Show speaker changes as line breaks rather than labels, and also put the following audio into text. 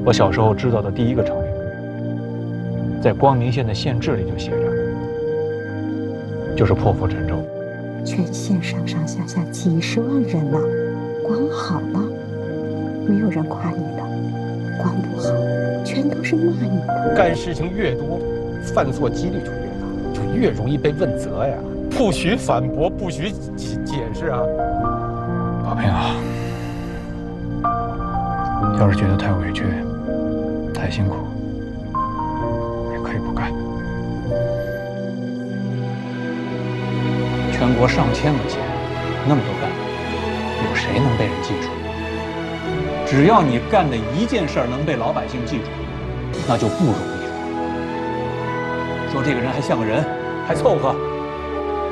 我小时候知道的第一个成语，在光明县的县志里就写着，就是破釜沉舟。
全县上上下下几十万人呢，光好了，没有人夸你的；光不好，全都是骂你的。
干事情越多，犯错几率就越大，就越容易被问责呀。不许反驳，不许解释啊！
宝平啊，要是觉得太委屈、太辛苦，也可以不干。全国上千个县，那么多干部，有谁能被人记住？只要你干的一件事能被老百姓记住，那就不容易了。说这个人还像个人，还凑合。